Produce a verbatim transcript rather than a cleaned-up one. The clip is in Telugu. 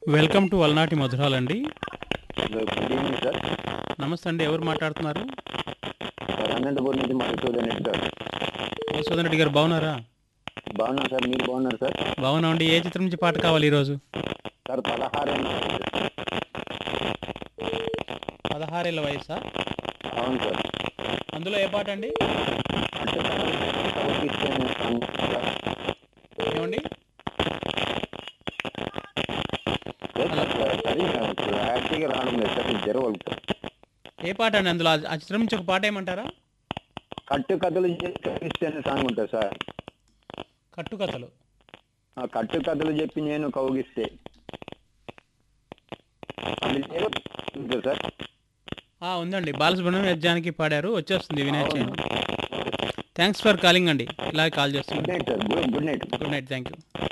Welcome to వలనాటి మధురాలండి. Hello, good evening sir. నమస్తే అండి. ఎవరు మాట్లాడుతున్నారు? సార్ అనంతపూర్ నుంచి మధుసూదన్ రెడ్డి సార్. మధుసూదన్ రెడ్డి గారు బాగున్నారా? బాగున్నాను సార్, మీరు బాగున్నారు సార్? బాగున్నామండి. ఏ చిత్రం నుంచి పాట కావాలి ఈరోజు? సార్ పదహారేళ్ళ వయసు. పదహారేళ్ళ వయసా? అవును సార్. అందులో ఏ పాట అండి? అంటే తలపిస్తే అనే సాంగ్ సార్. ఏమండి? సార్, సార్, సరే యాక్టివ్గా రావడం లేదు సార్, ఇది జరగదు సార్. ఏ పాట అండి అందులో? ఆ చిత్రం నుంచి ఒక పాట ఏమంటారా? కట్టు కథలు చెప్పి కవిస్తే అనే సాంగ్ ఉంటుంది సార్. కట్టుకథలు. ఆ కట్టు కథలు చెప్పి నేను కౌగిస్తే అది లేదు ఉంటుంది సార్. ఆ, ఉందండి. బాలసుబ్రహ్మణ్యం యజ్ఞానికి పాడారు. వచ్చేస్తుంది వినాయక. అవును. థ్యాంక్స్ ఫర్ కాలింగ్ అండి. ఇలాగే కాల్ చేస్తున్నాను. Good night sir. Good good night. Good night. Thank you.